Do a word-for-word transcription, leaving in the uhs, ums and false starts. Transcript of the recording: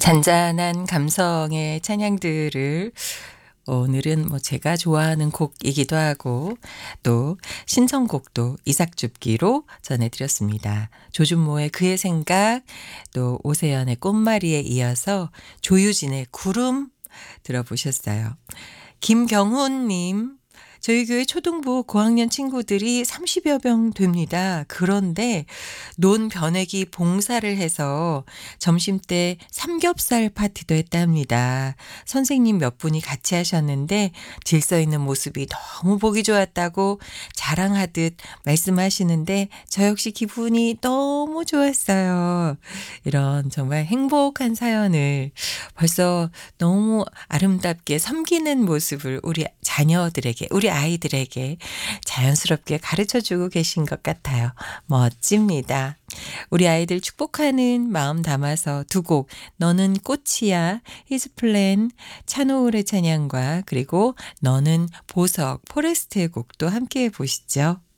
잔잔한 감성의 찬양들을 오늘은 뭐 제가 좋아하는 곡이기도 하고 또 신청곡도 이삭줍기로 전해드렸습니다. 조준모의 그의 생각, 또 오세연의 꽃마리에 이어서 조유진의 구름 들어보셨어요. 김경훈님, 저희 교회 초등부 고학년 친구들이 삼십여 명 됩니다. 그런데 논 변액이 봉사를 해서 점심때 삼겹살 파티도 했답니다. 선생님 몇 분이 같이 하셨는데 질서 있는 모습이 너무 보기 좋았다고 자랑하듯 말씀하시는데 저 역시 기분이 너무 좋았어요. 이런 정말 행복한 사연을 벌써 너무 아름답게 섬기는 모습을 우리 자녀들에게, 우리 아이들에게 자연스럽게 가르쳐주고 계신 것 같아요. 멋집니다. 우리 아이들 축복하는 마음 담아서 두 곡, 너는 꽃이야, 히스플랜, 찬호울의 찬양과 그리고 너는 보석, 포레스트의 곡도 함께 보시죠.